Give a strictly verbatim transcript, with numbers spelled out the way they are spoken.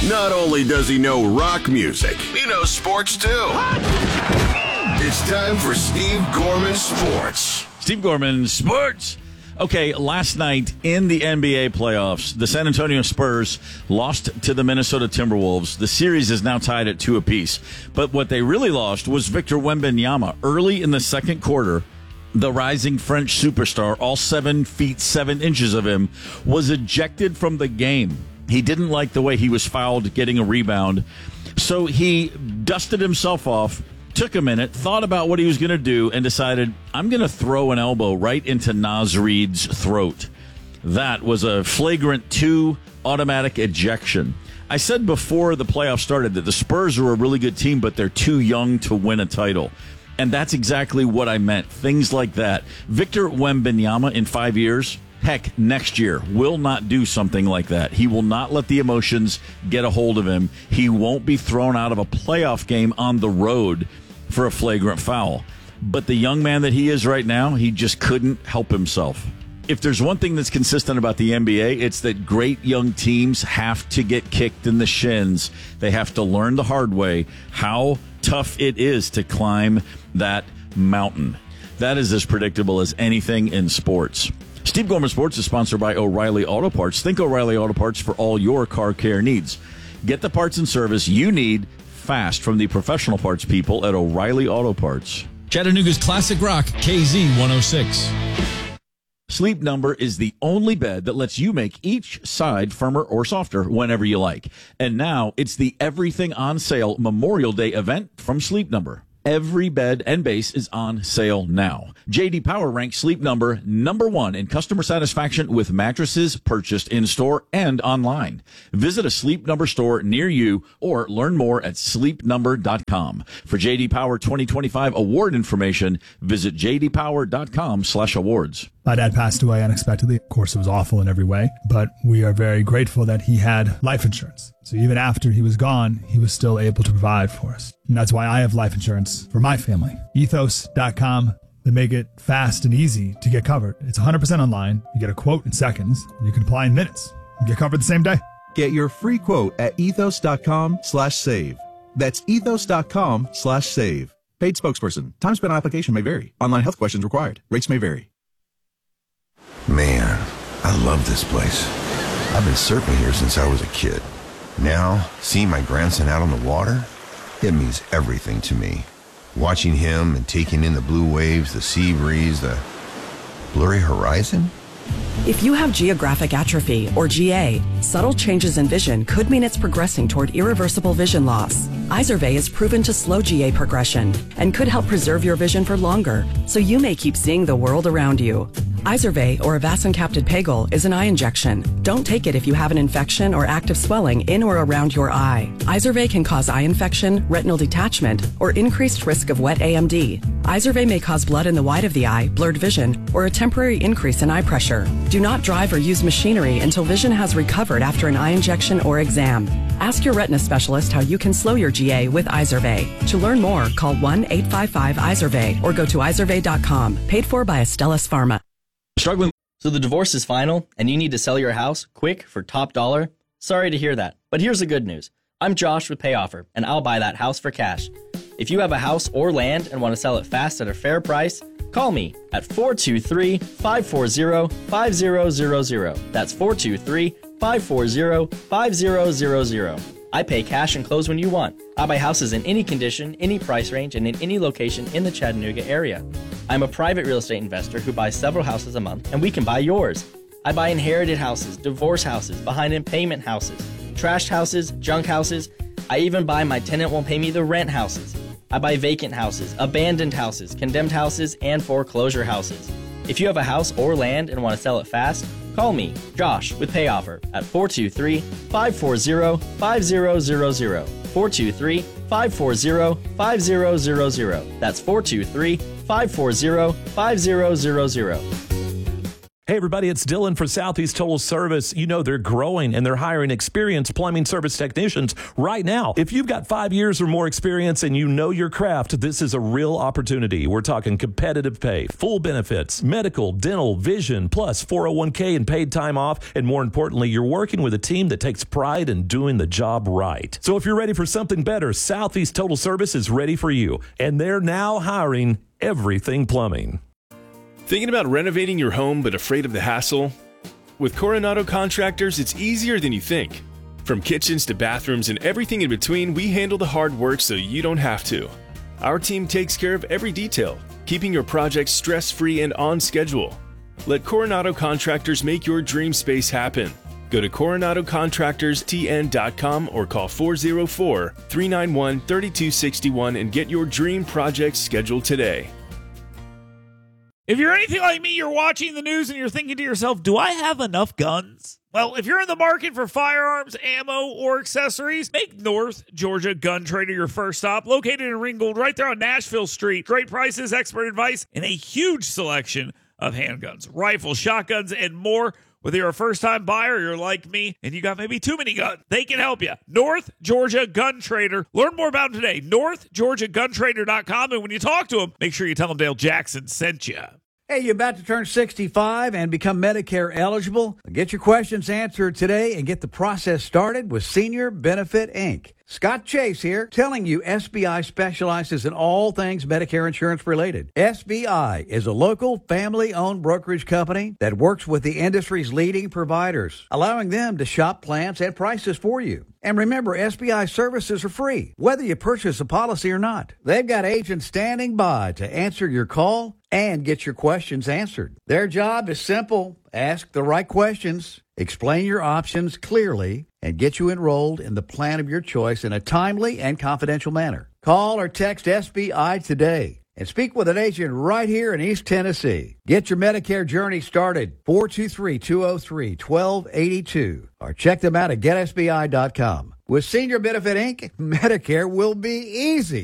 Not only does he know rock music, he knows sports too. It's time for Steve Gorman Sports. Steve Gorman Sports. Okay, last night in the N B A playoffs, the San Antonio Spurs lost to the Minnesota Timberwolves. The series is now tied at two apiece. But what they really lost was Victor Wembanyama. Early in the second quarter, the rising French superstar, all seven feet, seven inches of him, was ejected from the game. He didn't like the way he was fouled getting a rebound. So he dusted himself off, took a minute, thought about what he was going to do, and decided, I'm going to throw an elbow right into Naz Reid's throat. That was a flagrant two automatic ejection. I said before the playoffs started that the Spurs are a really good team, but they're too young to win a title. And that's exactly what I meant. Things like that. Victor Wembanyama in five years, heck, next year, will not do something like that. He will not let the emotions get a hold of him. He won't be thrown out of a playoff game on the road for a flagrant foul. But the young man that he is right now, he just couldn't help himself. If there's one thing that's consistent about the N B A, it's that great young teams have to get kicked in the shins. They have to learn the hard way how tough it is to climb that mountain. That is as predictable as anything in sports. Steve Gorman Sports is sponsored by O'Reilly Auto Parts. Think O'Reilly Auto Parts for all your car care needs. Get the parts and service you need fast from the professional parts people at O'Reilly Auto Parts. Chattanooga's Classic Rock, K Z one oh six. Sleep Number is the only bed that lets you make each side firmer or softer whenever you like. And now it's the Everything on Sale Memorial Day event from Sleep Number. Every bed and base is on sale now. J D Power ranks Sleep Number number one in customer satisfaction with mattresses purchased in-store and online. Visit a Sleep Number store near you or learn more at sleep number dot com. For J D Power twenty twenty-five award information, visit j d power dot com slash awards. My dad passed away unexpectedly. Of course, it was awful in every way, but we are very grateful that he had life insurance. So even after he was gone, he was still able to provide for us. And that's why I have life insurance for my family. ethos dot com. They make it fast and easy to get covered. It's one hundred percent online. You get a quote in seconds. And you can apply in minutes. You get covered the same day. Get your free quote at ethos dot com slash save. That's ethos dot com slash save. Paid spokesperson. Time spent on application may vary. Online health questions required. Rates may vary. Man, I love this place. I've been surfing here since I was a kid. Now, seeing my grandson out on the water, it means everything to me. Watching him and taking in the blue waves, the sea breeze, the blurry horizon. If you have geographic atrophy, or G A, subtle changes in vision could mean it's progressing toward irreversible vision loss. Izervay is proven to slow G A progression and could help preserve your vision for longer, so you may keep seeing the world around you. Izervay, or avacincaptad pegol, is an eye injection. Don't take it if you have an infection or active swelling in or around your eye. Izervay can cause eye infection, retinal detachment, or increased risk of wet A M D. Izervay may cause blood in the white of the eye, blurred vision, or a temporary increase in eye pressure. Do not drive or use machinery until vision has recovered after an eye injection or exam. Ask your retina specialist how you can slow your G A with Izervay. To learn more, call one eight five five Izervay or go to izervay dot com. Paid for by Astellas Pharma. Struggling. So the divorce is final, and you need to sell your house quick for top dollar? Sorry to hear that, but here's the good news. I'm Josh with PayOffer, and I'll buy that house for cash. If you have a house or land and want to sell it fast at a fair price, call me at four two three, five four zero, five zero zero zero. That's four two three, five four zero, five zero zero zero. I pay cash and close when you want. I buy houses in any condition, any price range, and in any location in the Chattanooga area. I'm a private real estate investor who buys several houses a month, and we can buy yours. I buy inherited houses, divorce houses, behind in payment houses, trashed houses, junk houses. I even buy my tenant won't pay me the rent houses. I buy vacant houses, abandoned houses, condemned houses, and foreclosure houses. If you have a house or land and want to sell it fast, call me, Josh, with PayOffer at four two three, five four zero, five zero zero zero. four two three, five four zero, five zero zero zero. That's four two three, five four zero, five zero zero zero. Hey, everybody, it's Dylan for Southeast Total Service. You know, they're growing and they're hiring experienced plumbing service technicians right now. If you've got five years or more experience and you know your craft, this is a real opportunity. We're talking competitive pay, full benefits, medical, dental, vision, plus four oh one k and paid time off. And more importantly, you're working with a team that takes pride in doing the job right. So if you're ready for something better, Southeast Total Service is ready for you. And they're now hiring everything plumbing. Thinking about renovating your home but afraid of the hassle? With Coronado Contractors, it's easier than you think. From kitchens to bathrooms and everything in between, we handle the hard work so you don't have to. Our team takes care of every detail, keeping your project stress-free and on schedule. Let Coronado Contractors make your dream space happen. Go to coronado contractors t n dot com or call four oh four, three nine one, three two six one and get your dream project scheduled today. If you're anything like me, you're watching the news and you're thinking to yourself, do I have enough guns? Well, if you're in the market for firearms, ammo, or accessories, make North Georgia Gun Trader your first stop. Located in Ringgold, right there on Nashville Street. Great prices, expert advice, and a huge selection of handguns, rifles, shotguns, and more. Whether you're a first-time buyer or you're like me and you got maybe too many guns, they can help you. North Georgia Gun Trader. Learn more about them today. north georgia gun trader dot com. And when you talk to them, make sure you tell them Dale Jackson sent you. Hey, you about to turn sixty-five and become Medicare eligible? Get your questions answered today and get the process started with Senior Benefit Incorporated. Scott Chase here, telling you S B I specializes in all things Medicare insurance related. S B I is a local family-owned brokerage company that works with the industry's leading providers, allowing them to shop plans and prices for you. And remember, S B I services are free, whether you purchase a policy or not. They've got agents standing by to answer your call and get your questions answered. Their job is simple. Ask the right questions, explain your options clearly, and get you enrolled in the plan of your choice in a timely and confidential manner. Call or text S B I today and speak with an agent right here in East Tennessee. Get your Medicare journey started, four two three, two oh three, one two eight two, or check them out at get s b i dot com. With Senior Benefit Incorporated, Medicare will be easy.